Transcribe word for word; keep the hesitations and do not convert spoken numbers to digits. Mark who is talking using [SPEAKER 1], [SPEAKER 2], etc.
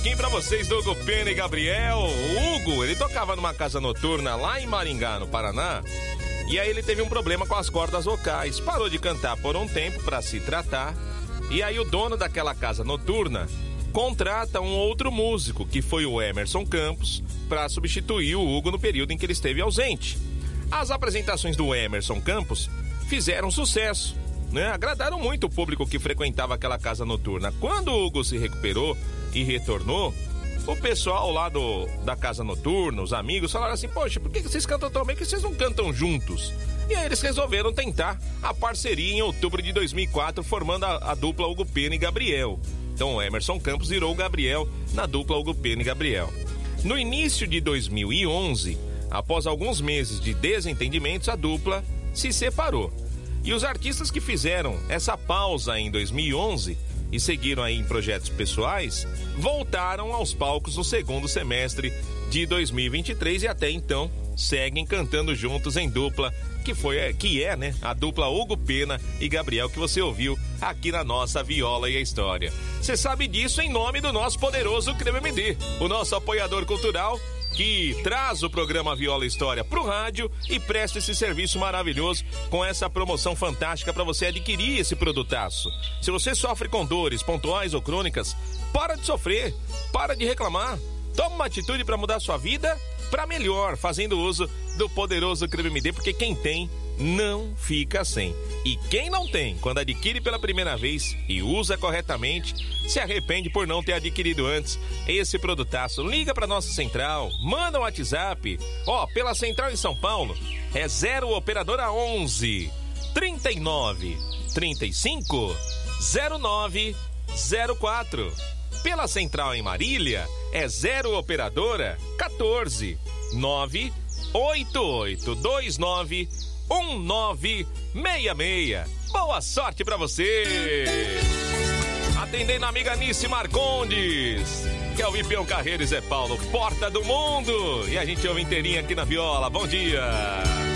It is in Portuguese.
[SPEAKER 1] Aqui pra vocês do Hugo Pena e Gabriel. O Hugo, ele tocava numa casa noturna lá em Maringá, no Paraná. E aí ele teve um problema com as cordas vocais. Parou de cantar por um tempo pra se tratar. E aí o dono daquela casa noturna contrata um outro músico, que foi o Emerson Campos, pra substituir o Hugo no período em que ele esteve ausente. As apresentações do Emerson Campos fizeram sucesso, né? Agradaram muito o público que frequentava aquela casa noturna. Quando o Hugo se recuperou e retornou, o pessoal lá do, da casa noturna, os amigos, falaram assim: poxa, por que vocês cantam tão bem que vocês não cantam juntos? E aí eles resolveram tentar a parceria em outubro de dois mil e quatro, formando a, a dupla Hugo Pena e Gabriel. Então o Emerson Campos virou o Gabriel na dupla Hugo Pena e Gabriel. No início de dois mil e onze, após alguns meses de desentendimentos, a dupla se separou. E os artistas que fizeram essa pausa em dois mil e onze e seguiram aí em projetos pessoais, voltaram aos palcos no segundo semestre de dois mil e vinte e três e até então seguem cantando juntos em dupla, que foi, que é, né, a dupla Hugo Pena e Gabriel, que você ouviu aqui na nossa Viola e a História. Você sabe disso em nome do nosso poderoso Creme M D, o nosso apoiador cultural, que traz o programa Viola História pro rádio e presta esse serviço maravilhoso com essa promoção fantástica para você adquirir esse produtaço. Se você sofre com dores pontuais ou crônicas, para de sofrer, para de reclamar. Toma uma atitude para mudar sua vida para melhor, fazendo uso do poderoso Creme M D, porque quem tem não fica sem. E quem não tem, quando adquire pela primeira vez e usa corretamente, se arrepende por não ter adquirido antes esse produtaço. Liga para nossa central, manda um WhatsApp. Ó, pela central em São Paulo é zero operadora onze, trinta e nove, trinta e cinco, zero nove zero quatro. Pela central em Marília é zero operadora quatorze, nove oito oito dois nove um nove seis seis. Boa sorte pra você! Atendendo a amiga Nice Marcondes, que é o Ipião Carreiro e Zé Paulo, Porta do Mundo. E a gente ouve inteirinha aqui na Viola. Bom dia!